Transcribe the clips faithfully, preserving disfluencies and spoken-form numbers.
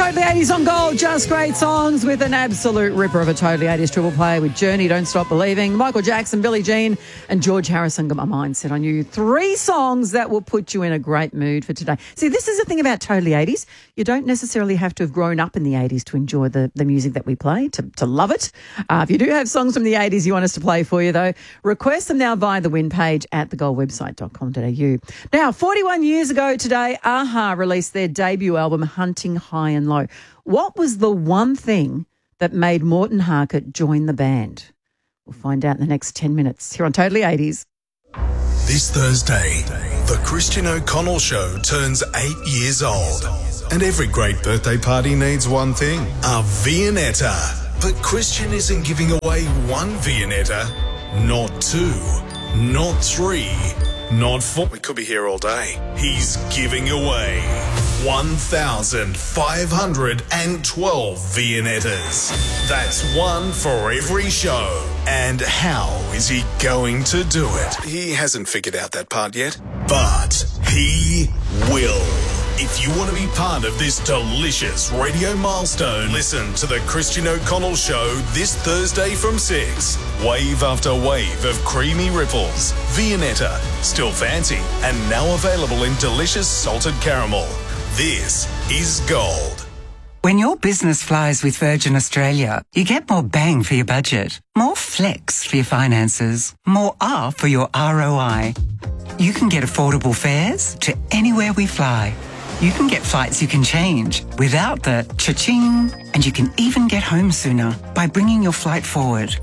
Totally eighties on Gold, just great songs with an absolute ripper of a Totally eighties triple play with Journey, Don't Stop Believing, Michael Jackson, Billie Jean and George Harrison. Got my mind set on you. Three songs that will put you in a great mood for today. See, this is the thing about Totally eighties. You don't necessarily have to have grown up in the eighties to enjoy the, the music that we play, to, to love it. Uh, if you do have songs from the eighties you want us to play for you, though, request them now via the win page at the gold website dot com dot a u. Now, forty-one years ago today, a-ha released their debut album, Hunting High and Low. What was the one thing that made Morten Harket join the band? We'll find out in the next ten minutes here on Totally eighties. This Thursday, the Christian O'Connell Show turns eight years old. And every great birthday party needs one thing, a Viennetta. But Christian isn't giving away one Viennetta, not two, not three, not four. We could be here all day. He's giving away one thousand five hundred twelve Viennettas. That's one for every show. And how is he going to do it? He hasn't figured out that part yet, but he will. If you want to be part of this delicious radio milestone, listen to the Christian O'Connell Show this Thursday from six. Wave after wave of creamy ripples. Viennetta, still fancy, and now available in delicious salted caramel. This is gold. When your business flies with Virgin Australia, you get more bang for your budget, more flex for your finances, more R for your R O I. You can get affordable fares to anywhere we fly. You can get flights you can change without the cha-ching, and you can even get home sooner by bringing your flight forward.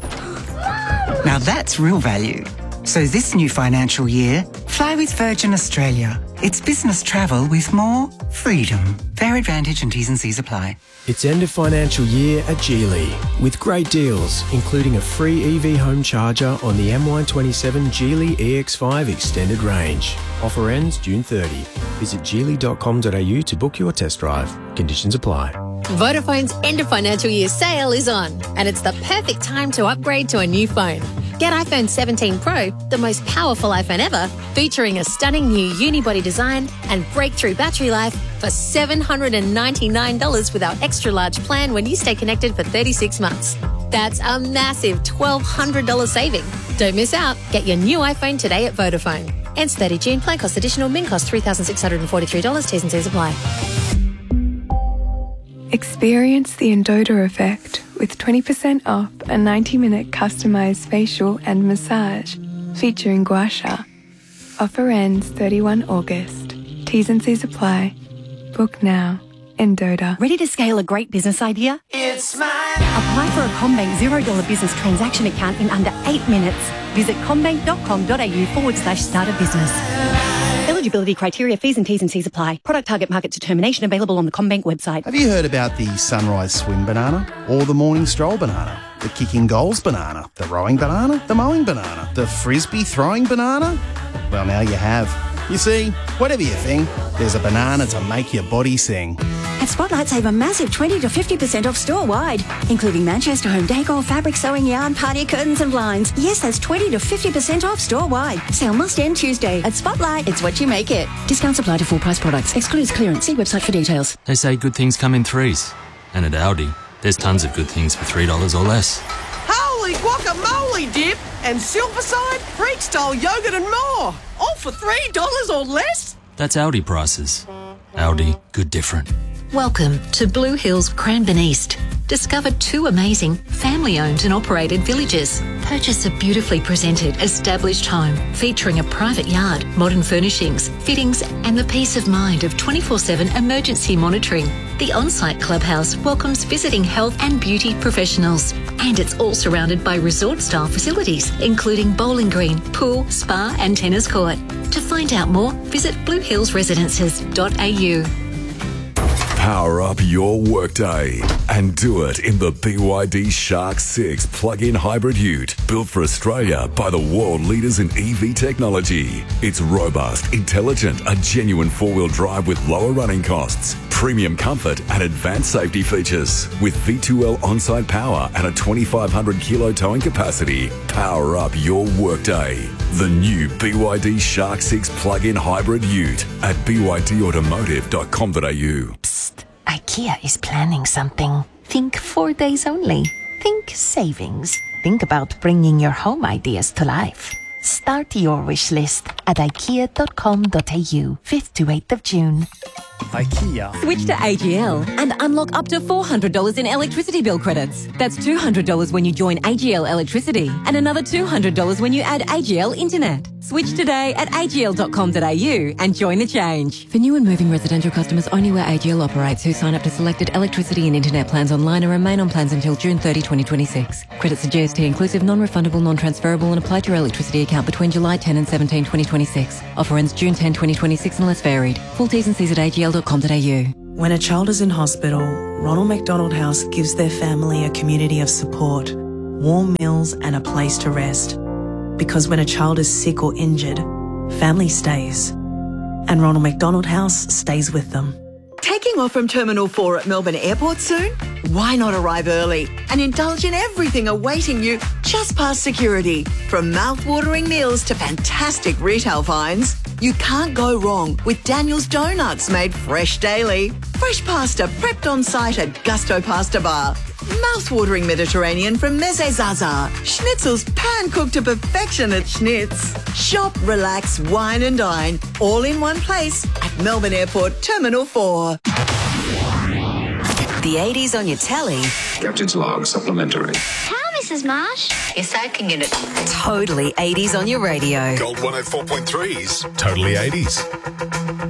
Now that's real value. So this new financial year, fly with Virgin Australia. It's business travel with more freedom. Fare advantage and T's and C's apply. It's end of financial year at Geely with great deals, including a free E V home charger on the M Y twenty-seven Geely E X five Extended Range. Offer ends June thirtieth. Visit geely dot com dot a u to book your test drive. Conditions apply. Vodafone's end of financial year sale is on, and it's the perfect time to upgrade to a new phone. Get iPhone seventeen Pro, the most powerful iPhone ever, featuring a stunning new unibody design and breakthrough battery life for seven hundred ninety-nine dollars with our extra large plan when you stay connected for thirty-six months. That's a massive twelve hundred dollars saving. Don't miss out. Get your new iPhone today at Vodafone. Ends thirtieth of June. Plan cost additional. Min cost three thousand six hundred forty-three dollars. T's and C's apply. Experience the Endota effect with twenty percent off a ninety minute customised facial and massage featuring gua sha. Offer ends thirty-first of August. T's and C's apply. Book now. Endota. Ready to scale a great business idea? It's mine. Apply for a CommBank zero dollar business transaction account in under eight minutes. Visit commbank dot com dot a u forward slash start a business. Eligibility criteria, fees and T's and C's apply. Product target market determination available on the CommBank website. Have you heard about the sunrise swim banana? Or the morning stroll banana? The kicking goals banana? The rowing banana? The mowing banana? The frisbee throwing banana? Well, now you have. You see, whatever you think, there's a banana to make your body sing. At Spotlight, save a massive twenty to fifty percent off store-wide, including Manchester home decor, fabric, sewing yarn, party curtains and blinds. Yes, that's twenty to fifty percent off store-wide. Sale must end Tuesday. At Spotlight, it's what you make it. Discounts apply to full-price products. Excludes clearance. See website for details. They say good things come in threes. And at Aldi, there's tons of good things for three dollars or less. Holy guacamole dip and Silverside, Freak-style yogurt and more. All for three dollars or less? That's Aldi prices. Aldi, good different. Welcome to Blue Hills Cranbourne East. Discover two amazing family-owned and operated villages. Purchase a beautifully presented, established home featuring a private yard, modern furnishings, fittings and the peace of mind of twenty-four seven emergency monitoring. The on-site clubhouse welcomes visiting health and beauty professionals. And it's all surrounded by resort-style facilities, including bowling green, pool, spa and tennis court. To find out more, visit blue hills residences dot a u. Power up your workday and do it in the B Y D Shark six plug-in hybrid ute, built for Australia by the world leaders in E V technology. It's robust, intelligent, a genuine four-wheel drive with lower running costs, premium comfort and advanced safety features. With V two L on-site power and a twenty-five hundred kilo towing capacity, power up your workday. The new B Y D Shark six plug-in hybrid ute at b y d automotive dot com dot a u. I IKEA is planning something. Think four days only. Think savings. Think about bringing your home ideas to life. Start your wish list at ikea dot com dot a u, fifth to eighth of June. IKEA. Switch to A G L and unlock up to four hundred dollars in electricity bill credits. That's two hundred dollars when you join A G L Electricity and another two hundred dollars when you add A G L Internet. Switch today at a g l dot com dot a u and join the change. For new and moving residential customers, only where A G L operates, who sign up to selected electricity and internet plans online and remain on plans until June thirtieth, twenty twenty-six. Credits are G S T inclusive, non-refundable, non-transferable and apply to your electricity account between July tenth and seventeenth, twenty twenty-six. Offer ends June tenth, twenty twenty-six unless varied. Full T's and C's at a g l dot com dot a u. When a child is in hospital, Ronald McDonald House gives their family a community of support, warm meals and a place to rest. Because when a child is sick or injured, family stays. And Ronald McDonald House stays with them. Taking off from Terminal four at Melbourne Airport soon? Why not arrive early and indulge in everything awaiting you just past security? From mouth-watering meals to fantastic retail finds, you can't go wrong with Daniel's Donuts made fresh daily. Fresh pasta prepped on site at Gusto Pasta Bar. Mouth-watering Mediterranean from Meze Zaza. Schnitzels pan-cooked to perfection at Schnitz. Shop, relax, wine and dine, all in one place at Melbourne Airport Terminal four. The eighties on your telly. Captain's log supplementary. How, Missus Marsh? You're soaking in it. Totally eighties on your radio. Gold one oh four point three's Totally eighties.